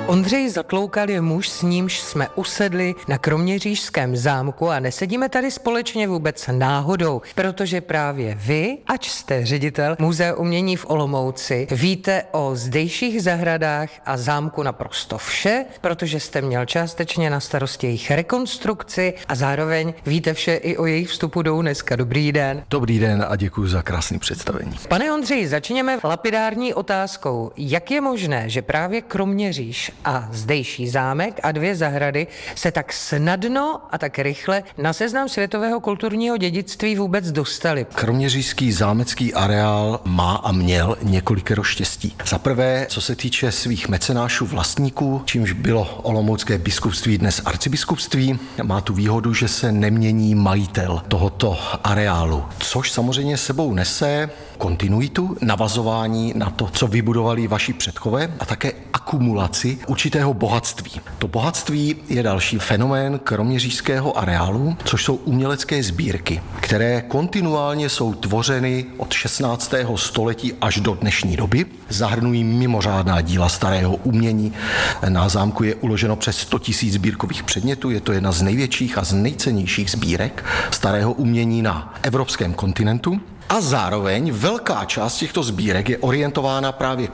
Ondřej Zatloukal je muž, s nímž jsme usedli na kroměřížském zámku a nesedíme tady společně vůbec náhodou, protože právě vy, ač jste ředitel Muzea umění v Olomouci, víte o zdejších zahradách a zámku naprosto vše, protože jste měl částečně na starosti jejich rekonstrukci a zároveň víte vše i o jejich vstupu do UNESCO. Dobrý den. Dobrý den a děkuji za krásné představení. Pane Ondřeji, začněme lapidární otázkou. Jak je možné, že právě Kroměříž a zdejší zámek a 2 zahrady se tak snadno a tak rychle na seznam světového kulturního dědictví vůbec dostali? Kroměřížský zámecký areál má a měl několikero štěstí. Za prvé, co se týče svých mecenášů vlastníků, čímž bylo olomoucké biskupství, dnes arcibiskupství, má tu výhodu, že se nemění majitel tohoto areálu, což samozřejmě sebou nese kontinuitu, navazování na to, co vybudovali vaši předkové a také akumulaci určitého bohatství. To bohatství je další fenomén kroměřížského areálu, což jsou umělecké sbírky, které kontinuálně jsou tvořeny od 16. století až do dnešní doby. Zahrnují mimořádná díla starého umění. Na zámku je uloženo přes 100 000 sbírkových předmětů. Je to jedna z největších a z nejcennějších sbírek starého umění na evropském kontinentu. A zároveň velká část těchto sbírek je orientována právě